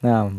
Nah,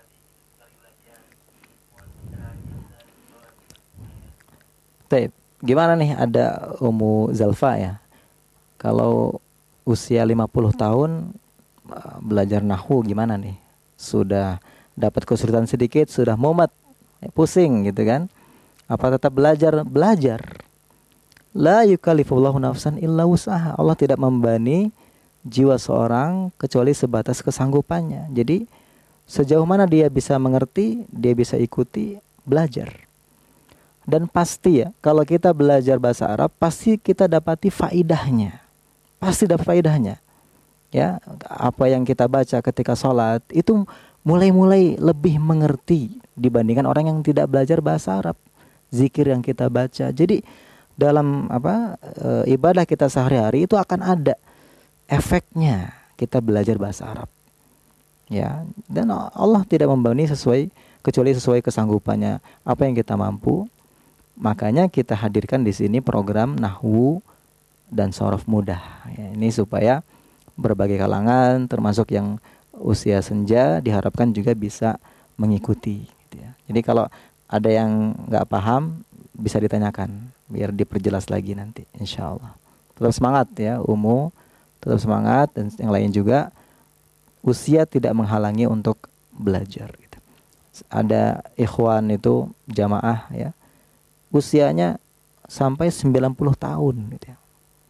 Taib. Gimana nih ada Ummu Zalfa ya? Kalau usia 50 tahun belajar nahwu gimana nih? Sudah dapat kesulitan sedikit, sudah mumet, pusing gitu kan? Apa tetap belajar? Belajar. La yukallifullahu nafsan illa wus'aha. Allah tidak membebani jiwa seorang kecuali sebatas kesanggupannya. Jadi sejauh mana dia bisa mengerti, dia bisa ikuti, belajar. Dan pasti ya, kalau kita belajar bahasa Arab, pasti kita dapati faidahnya. Pasti dapat faidahnya. Ya, apa yang kita baca ketika sholat itu mulai-mulai lebih mengerti dibandingkan orang yang tidak belajar bahasa Arab. Zikir yang kita baca. Jadi dalam ibadah kita sehari-hari itu akan ada efeknya kita belajar bahasa Arab. Ya, dan Allah tidak membebani kecuali sesuai kesanggupannya. Apa yang kita mampu. Makanya kita hadirkan di sini program Nahwu dan Shorof Mudah. Ya, ini supaya berbagai kalangan, termasuk yang usia senja, diharapkan juga bisa mengikuti. Gitu ya. Jadi kalau ada yang nggak paham, bisa ditanyakan, biar diperjelas lagi nanti, insya Allah. Tetap semangat ya, tetap semangat, dan yang lain juga. Usia tidak menghalangi untuk belajar. Gitu. Ada ikhwan itu jamaah ya. Usianya sampai 90 tahun gitu ya.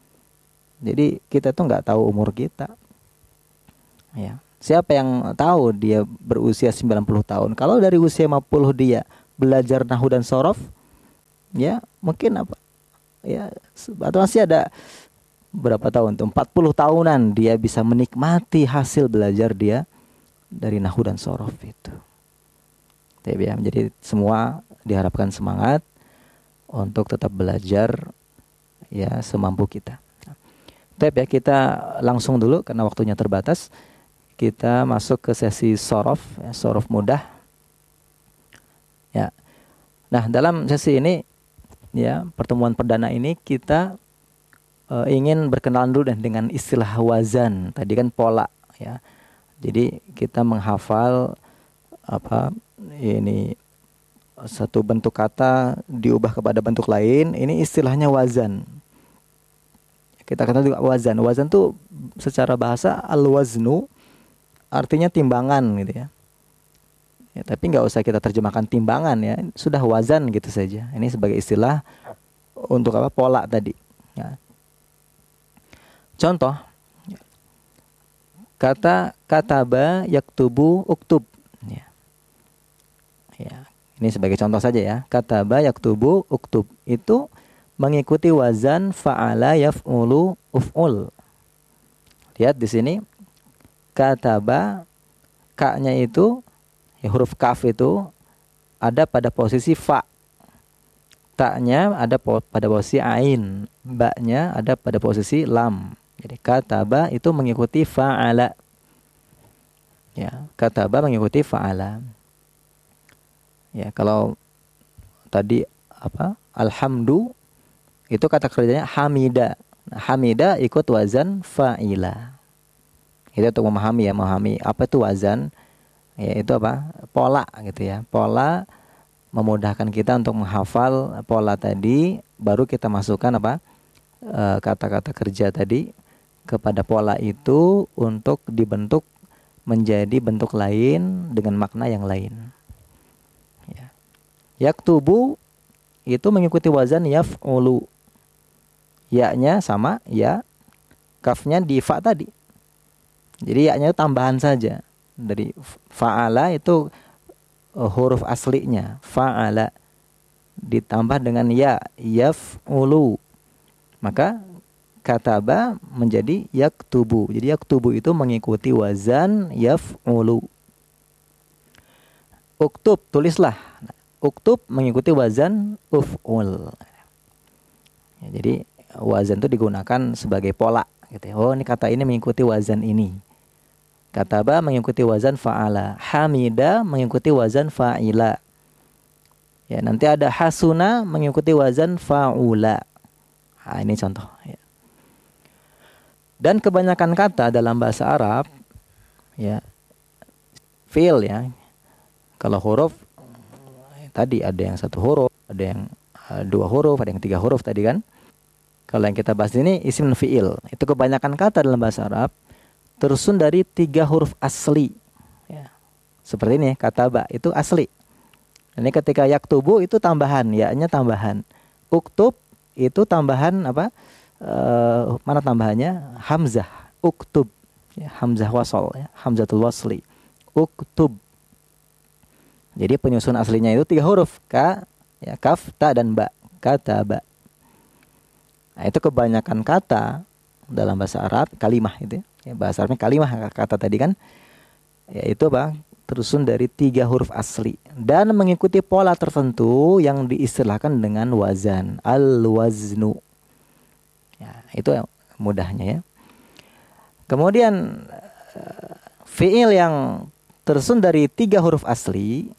Jadi kita tuh nggak tahu umur kita. Ya. Siapa yang tahu dia berusia 90 tahun? Kalau dari usia 50 dia belajar nahwu dan shorof, ya mungkin apa? Ya, atau masih ada berapa tahun tuh? 40 tahunan dia bisa menikmati hasil belajar dia dari nahwu dan shorof itu. Jadi semua diharapkan semangat untuk tetap belajar ya semampu kita. Tapi ya kita langsung dulu karena waktunya terbatas. Kita masuk ke sesi shorof, ya, shorof mudah. Ya. Nah, dalam sesi ini ya, pertemuan perdana ini kita ingin berkenalan dulu dengan istilah wazan. Tadi kan pola ya. Jadi kita menghafal satu bentuk kata diubah kepada bentuk lain, ini istilahnya wazan. Kita kata juga wazan. Wazan tuh secara bahasa al-waznu artinya timbangan gitu ya. Ya, tapi nggak usah kita terjemahkan timbangan ya, sudah wazan gitu saja. Ini sebagai istilah untuk pola tadi. Ya. Contoh, kata kataba yaktubu uktub. Ya. Ya. Ini sebagai contoh saja ya. Kataba yaktubu uktub itu mengikuti wazan fa'ala yaf'ulu uf'ul. Lihat di sini. Kataba, ka-nya itu ya, huruf kaf itu ada pada posisi fa. Ta-nya ada pada posisi ain. Ba-nya ada pada posisi lam. Jadi kataba itu mengikuti fa'ala. Ya, kataba mengikuti fa'ala. Ya, kalau tadi alhamdu itu kata kerjanya hamida. Nah, hamida ikut wazan fa'ila. Itu untuk memahami apa itu wazan. Ya, itu pola gitu ya. Pola memudahkan kita untuk menghafal pola tadi, baru kita masukkan kata-kata kerja tadi kepada pola itu untuk dibentuk menjadi bentuk lain dengan makna yang lain. Yaktubu itu mengikuti wazan yaf'ulu. Ya-nya sama ya, kafnya di fa tadi. Jadi ya-nya tambahan saja. Dari fa'ala itu huruf aslinya, fa'ala ditambah dengan ya, yaf'ulu. Maka kataba menjadi yaktubu. Jadi yaktubu itu mengikuti wazan yaf'ulu. Uktub, tulislah. Uktub mengikuti wazan uf'ul. Ya, jadi wazan itu digunakan sebagai pola gitu ya. Oh, ini kata ini mengikuti wazan ini. Kataba mengikuti wazan fa'ala. Hamida mengikuti wazan fa'ila. Ya, nanti ada hasuna mengikuti wazan fa'ula. Nah, ini contoh ya. Dan kebanyakan kata dalam bahasa Arab ya, fiil ya. Kalau huruf tadi ada yang 1 huruf, ada yang 2 huruf, ada yang 3 huruf tadi kan. Kalau yang kita bahas ini isim fiil. Itu kebanyakan kata dalam bahasa Arab tersusun dari 3 huruf asli. Ya. Seperti ini kata ba itu asli. Ini ketika yaktubu itu tambahan, ya-nya tambahan. Uktub itu tambahan apa? Mana tambahannya? Hamzah. Uktub. Ya, hamzah wasol, ya. Hamzatul wasli. Uktub. Jadi penyusun aslinya itu 3 huruf. Ka, ya, kaf, ta, dan ba. Kata ba. Nah, itu kebanyakan kata dalam bahasa Arab, kalimah itu ya. Bahasa Arabnya kalimah kata tadi kan. Yaitu apa? Tersusun dari 3 huruf asli. Dan mengikuti pola tertentu yang diistilahkan dengan wazan. Al-waznu. Ya, itu mudahnya ya. Kemudian fiil yang tersusun dari 3 huruf asli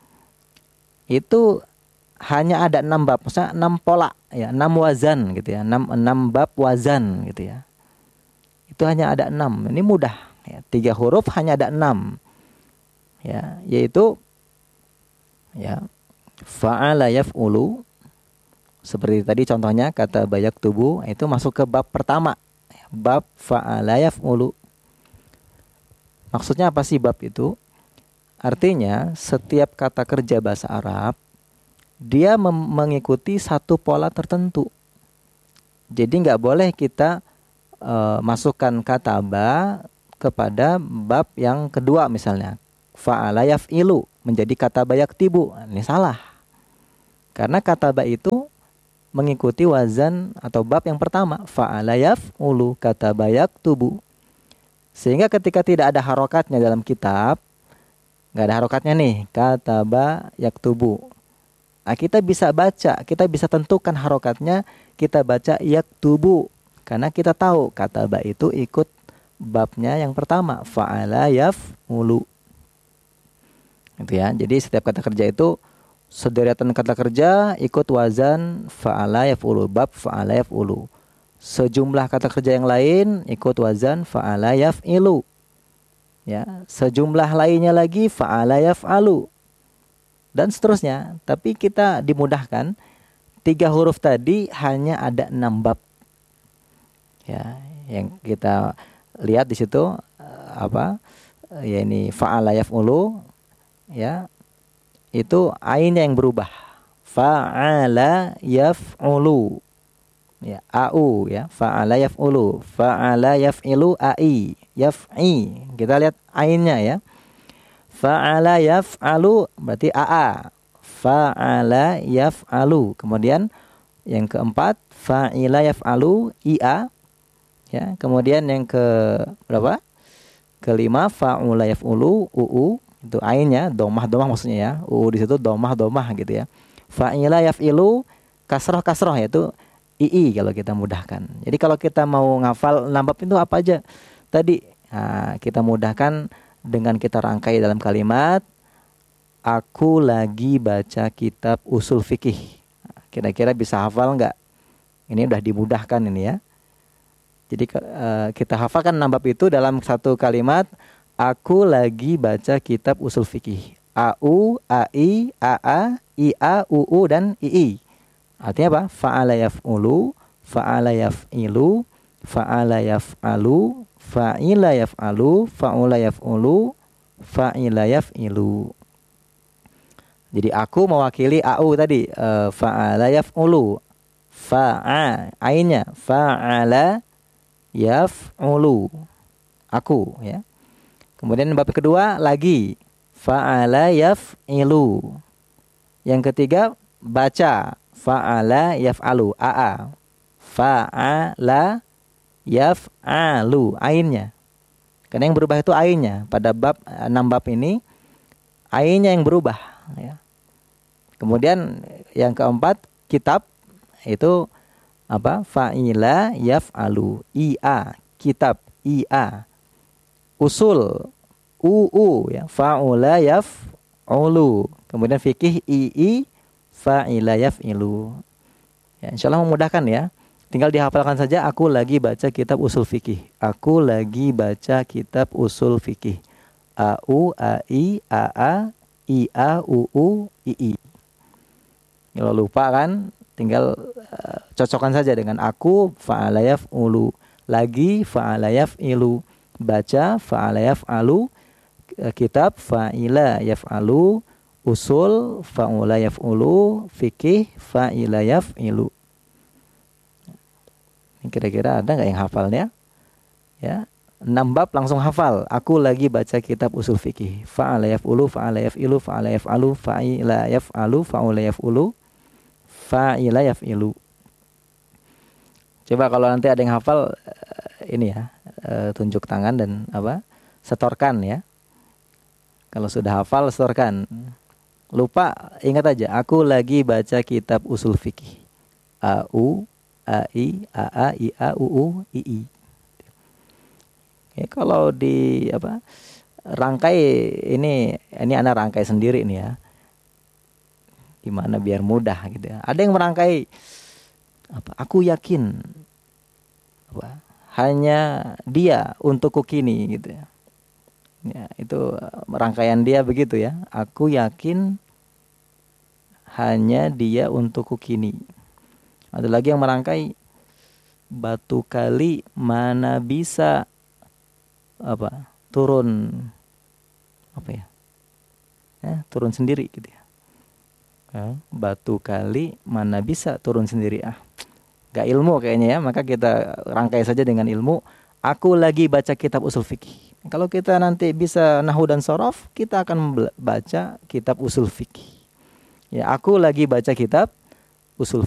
itu hanya ada 6 bab, maksudnya 6 pola ya, 6 wazan gitu ya, 6 bab wazan gitu ya. Itu hanya ada 6. Ini mudah ya. 3 huruf hanya ada 6. Ya, yaitu ya fa'ala yaf'ulu. Seperti tadi contohnya kata bayak tubuh itu masuk ke bab pertama. Bab fa'ala yaf'ulu. Maksudnya apa sih bab itu? Artinya setiap kata kerja bahasa Arab dia mengikuti satu pola tertentu. Jadi nggak boleh kita masukkan kata ba kepada bab yang kedua misalnya. Fa'ala yaf'ilu menjadi kata ba yaktibu. Ini salah. Karena kata ba itu mengikuti wazan atau bab yang pertama. Fa'ala yaf'ulu kata ba yaktubu. Sehingga ketika tidak ada harokatnya dalam kitab, nggak ada harokatnya nih, kata ba yaktubu. Nah, kita bisa baca, kita bisa tentukan harokatnya, kita baca yaktubu. Karena kita tahu kata ba itu ikut babnya yang pertama, fa'ala yaf'ulu. Gitu ya. Jadi setiap kata kerja itu sederetan kata kerja ikut wazan fa'ala yaf'ulu, bab fa'ala yaf'ulu. Sejumlah kata kerja yang lain ikut wazan fa'ala yaf'ilu. Ya, sejumlah lainnya lagi fa'ala yaf'alu. Dan seterusnya. Tapi kita dimudahkan 3 huruf tadi hanya ada 6 bab. Ya, yang kita lihat di situ apa? Ya ini fa'ala yaf'ulu ya. Itu ainnya yang berubah. Fa'ala yaf'ulu. Ya, au ya. Fa'ala yaf'ulu, fa'ala yaf'ilu ai, yaf'i. Kita lihat ainnya ya. Fa'ala yaf'alu berarti aa. Fa'ala yaf'alu. Kemudian yang keempat fa'ila yaf'alu ia. Ya, kemudian yang ke berapa? Kelima fa'ula yaf'ulu uu. Itu ainnya domah maksudnya ya. Uu di situ domah gitu ya. Fa'ila yaf'ilu kasroh yaitu ii kalau kita mudahkan. Jadi kalau kita mau ngafal nambah itu apa aja tadi, nah, kita mudahkan dengan kita rangkai dalam kalimat aku lagi baca kitab usul fikih. Kira-kira bisa hafal nggak? Ini udah dimudahkan ini ya. Jadi kita hafalkan 6 bab itu dalam satu kalimat. Aku lagi baca kitab usul fikih. Au, ai, aa, ia, uu, dan ii. Artinya apa? Fa'ala yaf'ulu, fa'ala yaf'ilu, fa'ala yaf'alu, fa'ila yaf'alu, fa'ula yaf'ulu, fa'ila yaf'ilu. Jadi aku mewakili au tadi. Fa'ala yaf'ulu. Fa'a, ainnya. Fa'ala yaf'ulu. Aku ya. Kemudian bab kedua lagi. Fa'ala yaf'ilu. Yang ketiga baca. Fa'ala yaf'alu. A'a. Fa'ala yaf'alu. Ainnya. Karena yang berubah itu ainnya. Pada bab 6 bab ini ainnya yang berubah ya. Kemudian yang keempat kitab itu apa? Fa'ila yaf'alu. Ia. Kitab. Ia. Usul. Uu ya. Fa'ula yaf'ulu. Kemudian fikih ii. Fa'ila yaf'ilu. Ya, insyaallah memudahkan ya. Tinggal dihafalkan saja. Aku lagi baca kitab usul fikih. Aku lagi baca kitab usul fikih. A U A A U U I I. Kalau lupa kan tinggal cocokkan saja dengan aku, fa'ala yaf'ulu, lagi fa'ala yaf'ilu, baca fa'ala yaf'alu, kitab fa'ila yaf'alu, usul fa'ula yaf'ulu, fikih fa'ila yaf'ilu. Kira-kira ada nggak yang hafalnya? Ya, 6 bab langsung hafal. Aku lagi baca kitab usul fikih. Fa'ala yaf'ulu, fa'ala yaf'ilu, fa'ala yaf'alu, fa'ila yaf'alu, fa'ula yaf'ulu, fa'ila yaf'ilu. Coba kalau nanti ada yang hafal ini ya, tunjuk tangan dan setorkan ya. Kalau sudah hafal setorkan. Lupa ingat aja, aku lagi baca kitab usul fikih. A U A I A U U I I. Oke, kalau di rangkai ini anak rangkai sendiri nih ya. Gimana biar mudah gitu ya. Ada yang merangkai aku yakin hanya dia untukku kini gitu ya. Ya, itu rangkaian dia begitu ya. Aku yakin hanya dia untukku kini. Ada lagi yang merangkai batu kali mana bisa turun turun sendiri gitu ya. Batu kali mana bisa turun sendiri. Gak ilmu kayaknya ya, maka kita rangkai saja dengan ilmu. Aku lagi baca kitab usul fikih. Kalau kita nanti bisa nahwu dan sorof, kita akan baca kitab usul fikih. Ya, aku lagi baca kitab usul